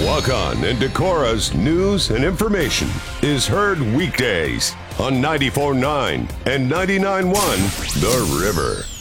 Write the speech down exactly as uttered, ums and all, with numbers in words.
Wakan and Decora's news and information is heard weekdays on ninety-four point nine and ninety-nine point one The River.